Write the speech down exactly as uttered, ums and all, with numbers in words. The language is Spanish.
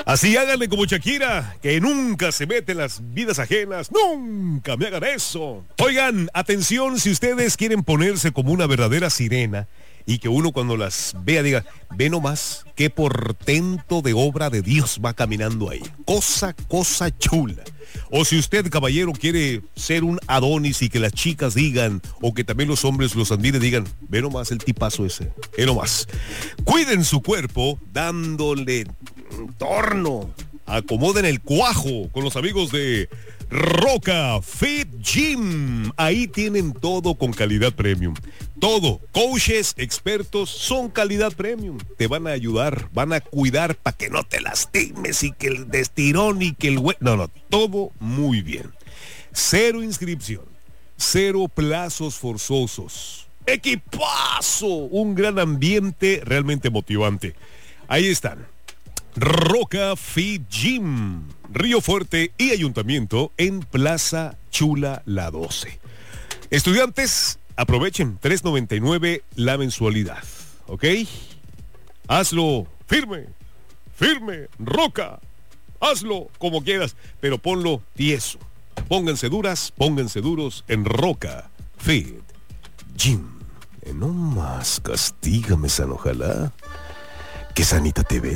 Así háganle como Shakira, que nunca se mete en las vidas ajenas. Nunca me hagan eso. Oigan, atención, si ustedes quieren ponerse como una verdadera sirena y que uno cuando las vea diga, ve nomás qué portento de obra de Dios va caminando ahí. Cosa, cosa chula. O si usted, caballero, quiere ser un Adonis y que las chicas digan, o que también los hombres los admiren, digan, ve nomás el tipazo ese, ve nomás. Cuiden su cuerpo dándole torno. Acomoden el cuajo con los amigos de Roca Fit Gym. Ahí tienen todo con calidad premium. Todo. Coaches, expertos, son calidad premium. Te van a ayudar, van a cuidar para que no te lastimes y que el destirón y que el hue... No, no, todo muy bien. Cero inscripción. Cero plazos forzosos. ¡Equipazo! Un gran ambiente realmente motivante. Ahí están. Roca Fit Gym, Río Fuerte y Ayuntamiento en Plaza Chula La doce. Estudiantes, aprovechen, tres noventa y nueve la mensualidad, ¿ok? Hazlo firme, firme, Roca, hazlo como quieras, pero ponlo tieso. Pónganse duras, pónganse duros en Roca Fit Gym. Eh, no más, castígame, san, ojalá que sanita te ve.